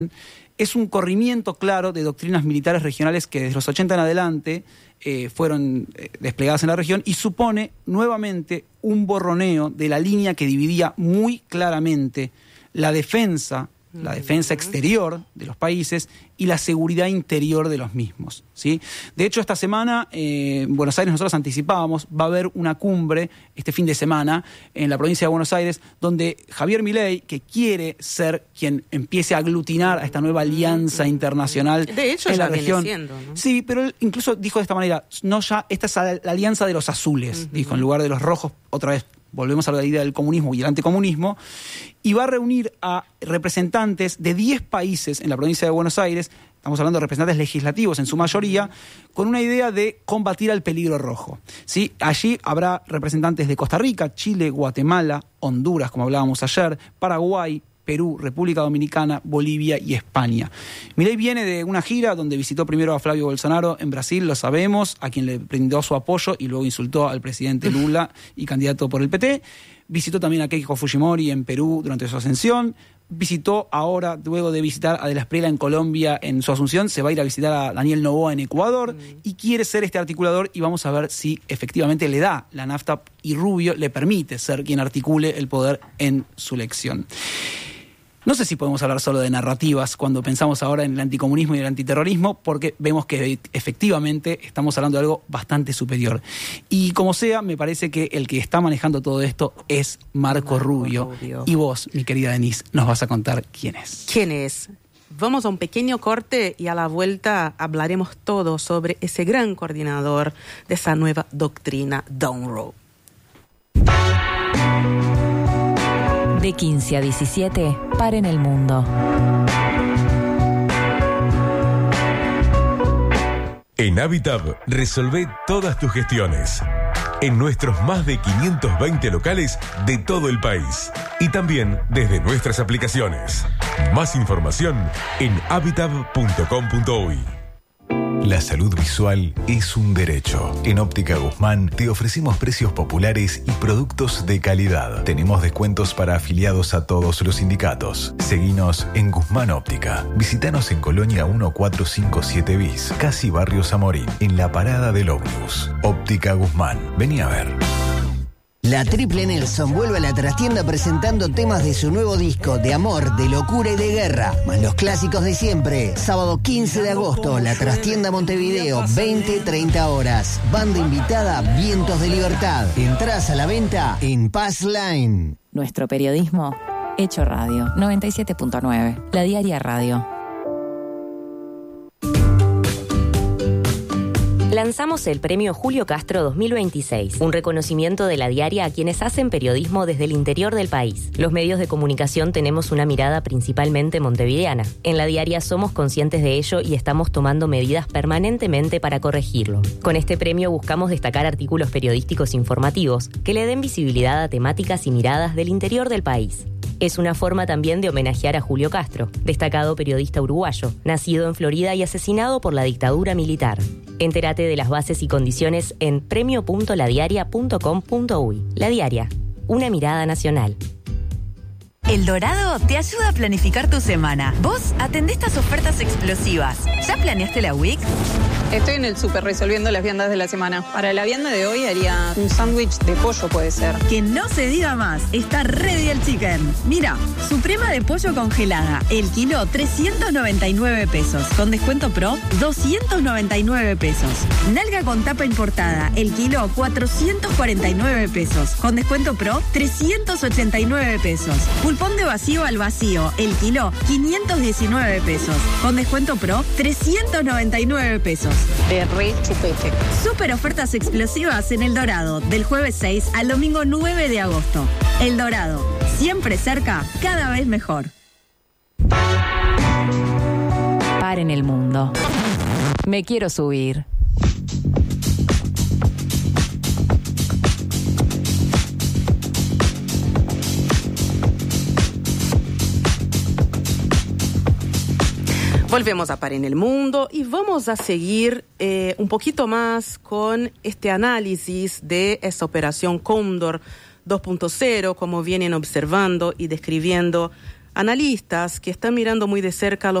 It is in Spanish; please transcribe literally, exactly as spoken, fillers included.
es un corrimiento claro de doctrinas militares regionales que desde los ochenta en adelante eh, fueron eh, desplegadas en la región y supone nuevamente un borroneo de la línea que dividía muy claramente la defensa, la defensa exterior de los países y la seguridad interior de los mismos, ¿sí? De hecho, esta semana eh, en Buenos Aires nosotros anticipábamos, va a haber una cumbre este fin de semana en la provincia de Buenos Aires donde Javier Milei, que quiere ser quien empiece a aglutinar a esta nueva alianza internacional de hecho, en ya la región. Viene siendo, ¿no? Sí, pero él incluso dijo de esta manera, no ya, esta es la alianza de los azules, uh-huh. dijo, en lugar de los rojos, otra vez. Volvemos a la idea del comunismo y el anticomunismo, y va a reunir a representantes de diez países en la provincia de Buenos Aires, estamos hablando de representantes legislativos en su mayoría, con una idea de combatir al peligro rojo, ¿sí? Allí habrá representantes de Costa Rica, Chile, Guatemala, Honduras, como hablábamos ayer, Paraguay, Perú, República Dominicana, Bolivia y España. Milei viene de una gira donde visitó primero a Flavio Bolsonaro en Brasil, lo sabemos, a quien le brindó su apoyo y luego insultó al presidente Lula y candidato por el P T. Visitó también a Keiko Fujimori en Perú durante su ascensión. Visitó ahora, luego de visitar a De la Espriella en Colombia en su asunción, se va a ir a visitar a Daniel Noboa en Ecuador mm. y quiere ser este articulador, y vamos a ver si efectivamente le da la nafta y Rubio le permite ser quien articule el poder en su elección. No sé si podemos hablar solo de narrativas cuando pensamos ahora en el anticomunismo y el antiterrorismo, porque vemos que efectivamente estamos hablando de algo bastante superior. Y como sea, me parece que el que está manejando todo esto es Marco, Marco Rubio. Rubio. Y vos, mi querida Denise, nos vas a contar quién es. ¿Quién es? Vamos a un pequeño corte y a la vuelta hablaremos todo sobre ese gran coordinador de esa nueva doctrina Down Row. De quince a diecisiete, Paren el Mundo. En Habitab, resolvé todas tus gestiones. En nuestros más de quinientos veinte locales de todo el país. Y también desde nuestras aplicaciones. Más información en habitab punto com punto uy. La salud visual es un derecho. En Óptica Guzmán te ofrecemos precios populares y productos de calidad. Tenemos descuentos para afiliados a todos los sindicatos. Seguinos en Guzmán Óptica. Visítanos en Colonia mil cuatrocientos cincuenta y siete bis, casi Barrio Zamorín, en la parada del ómnibus. Óptica Guzmán. Vení a ver. La Triple Nelson vuelve a la trastienda presentando temas de su nuevo disco de amor, de locura y de guerra, más los clásicos de siempre. Sábado quince de agosto, la trastienda Montevideo, veinte a treinta horas. Banda invitada, Vientos de Libertad. Entrás a la venta en Pass Line. Nuestro periodismo, hecho radio. noventa y siete punto nueve, La Diaria Radio. Lanzamos el Premio Julio Castro dos mil veintiséis, un reconocimiento de La Diaria a quienes hacen periodismo desde el interior del país. Los medios de comunicación tenemos una mirada principalmente montevideana. En La Diaria somos conscientes de ello y estamos tomando medidas permanentemente para corregirlo. Con este premio buscamos destacar artículos periodísticos informativos que le den visibilidad a temáticas y miradas del interior del país. Es una forma también de homenajear a Julio Castro, destacado periodista uruguayo, nacido en Florida y asesinado por la dictadura militar. Entérate de las bases y condiciones en premio punto la diaria punto com punto uy. La Diaria, una mirada nacional. El Dorado te ayuda a planificar tu semana. Vos atendés estas ofertas explosivas. ¿Ya planeaste la week? Estoy en el súper resolviendo las viandas de la semana. Para la vianda de hoy haría un sándwich de pollo, puede ser. Que no se diga más, está ready el chicken. Mira, suprema de pollo congelada, el kilo trescientos noventa y nueve pesos. Con descuento pro, doscientos noventa y nueve pesos. Nalga con tapa importada, el kilo cuatrocientos cuarenta y nueve pesos. Con descuento pro, trescientos ochenta y nueve pesos. Pulpón de vacío al vacío, el kilo quinientos diecinueve pesos. Con descuento pro, trescientos noventa y nueve pesos. De re chupete. Super ofertas explosivas en El Dorado, del jueves seis al domingo nueve de agosto. El Dorado, siempre cerca, cada vez mejor. Paren el Mundo. Me quiero subir. Volvemos a Paren el Mundo y vamos a seguir eh, un poquito más con este análisis de esta operación Cóndor dos punto cero, como vienen observando y describiendo analistas que están mirando muy de cerca